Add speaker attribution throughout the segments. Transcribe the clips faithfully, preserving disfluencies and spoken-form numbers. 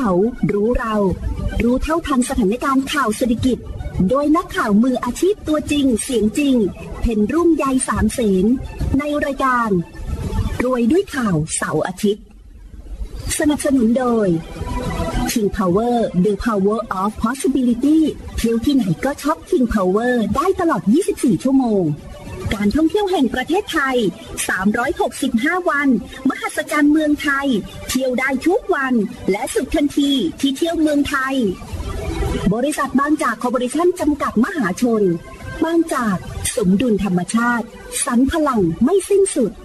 Speaker 1: เขารู้เรารู้เท่าทันสถานการณ์ข่าวเศรษฐกิจโดยนักข่าวมืออาชีพตัวจริงเสียงจริงเพ็ญรุ่งใยสามเสนในรายการรวยด้วยข่าวเสาร์อาทิตย์สนับสนุนโดย King Power The Power of Possibility เที่ยวที่ไหนก็ช็อป King Power ได้ตลอดยี่สิบสี่ชั่วโมงการท่องเที่ยวแห่งประเทศไทยสามร้อยหกสิบห้าวันมหัศจรรย์เมืองไทยเที่ยวได้ทุกวันและสุดทันทีที่เที่ยวเมืองไทยบริษัทบางจากคอร์ปอเรชั่นจำกัดมหาชนบางจากสมดุลธรรมชาติสรรพลังไม่สิ้นสุด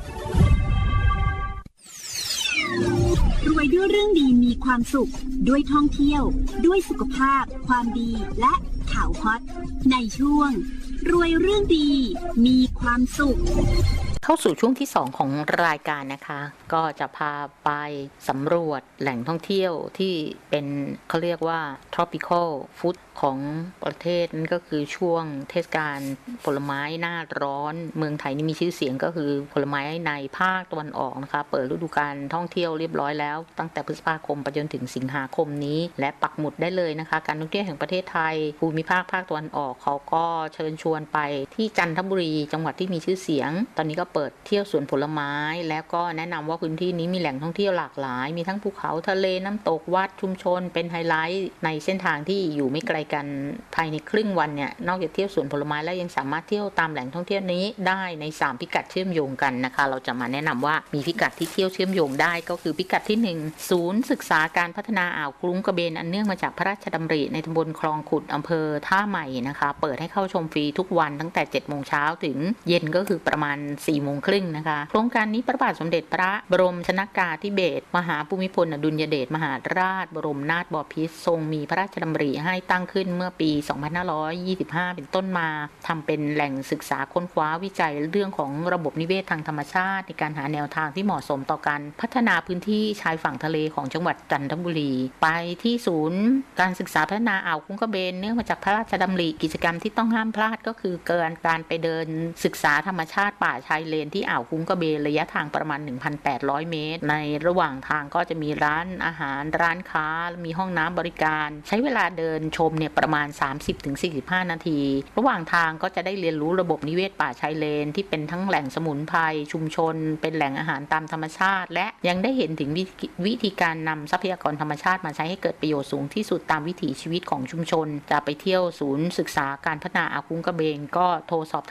Speaker 1: รวยด้วยเรื่องดีมีความสุขด้วยท่องเที่ยวด้วยสุขภาพความดีและข่าวฮอตในช่วงรวยเรื่องดีมีความสุข
Speaker 2: เข้าสู่ช่วงที่สองของรายการนะคะก็จะพาไปสำรวจแหล่งท่องเที่ยวที่เป็นเขาเรียกว่า tropical food ของประเทศนั่นก็คือช่วงเทศกาลผลไม้หน้าร้อนเมืองไทยนี่มีชื่อเสียงก็คือผลไม้ในภาคตะวันออกนะคะเปิดฤดูกาลท่องเที่ยวเรียบร้อยแล้วตั้งแต่พฤษภาคมไปจนถึงสิงหาคมนี้และปักหมุดได้เลยนะคะการท่องเที่ยวแห่งประเทศไทยภูมิภาคภาคตะวันออกเขาก็เชิญชวนไปที่จันทบุรีจังหวัดที่มีชื่อเสียงตอนนี้ก็เปิดเที่ยวสวนผลไม้แล้วก็แนะนำว่าพื้นที่นี้มีแหล่งท่องเที่ยวหลากหลายมีทั้งภูเขาทะเลน้ำตกวัดชุมชนเป็นไฮไลท์ในเส้นทางที่อยู่ไม่ไกลกันภายในครึ่งวันเนี่ยนอกจากเที่ยวสวนผลไม้แล้วยังสามารถเที่ยวตามแหล่งท่องเที่ยวนี้ได้ในสามพิกัดเชื่อมโยงกันนะคะเราจะมาแนะนำว่ามีพิกัดที่เที่ยวเชื่อมโยงได้ก็คือพิกัดที่หนึ่งศูนย์ศึกษาการพัฒนาอ่าวกรุงกระเบนอันเนื่องมาจากพระราชดำริในตำบลคลองขุดอำเภอท่าใหม่นะคะเปิดให้เข้าชมฟรีทุกวันตั้งแต่เจ็ดโมงเช้าถึงเย็นก็คือประมาณสี่โมงครึ่งนะคะโครงการนี้พระบาทสมเด็จพระบรมชนกาธิเบศรมหาภูมิพลอดุลยเดชมหาราชบรมนาถบพิตรทรงมีพระราชดำริให้ตั้งขึ้นเมื่อปีสองพันห้าร้อยยี่สิบห้าเป็นต้นมาทำเป็นแหล่งศึกษาค้นคว้าวิจัยเรื่องของระบบนิเวศทางธรรมชาติในการหาแนวทางที่เหมาะสมต่อการพัฒนาพื้นที่ชายฝั่งทะเลของจังหวัดจันทบุรีไปที่ศูนย์การศึกษาพัฒนาอ่าวคุ้งกระเบนเนื่องมาจากพระราชดำริกิจกรรมที่ต้องห้ามพลาดก็คือเกินการไปเดินศึกษาธรรมชาติป่าชายเลนที่อ่าวคุ้งกระเบนระยะทางประมาณ หนึ่งพันแปดร้อย เมตรในระหว่างทางก็จะมีร้านอาหารร้านค้ามีห้องน้ำบริการใช้เวลาเดินชมเนี่ยประมาณ สามสิบถึงสี่สิบห้า นาทีระหว่างทางก็จะได้เรียนรู้ระบบนิเวศป่าชายเลนที่เป็นทั้งแหล่งสมุนไพรชุมชนเป็นแหล่งอาหารตามธรรมชาติและยังได้เห็นถึงวิธีการนำทรัพยากรธรรมชาติมาใช้ให้เกิดประโยชน์สูงที่สุดตามวิถีชีวิตของชุมชนจะไปเที่ยวศูนย์ศึกษาการพัฒนาอ่าวคุ้งกระเบนก็โทรสอบ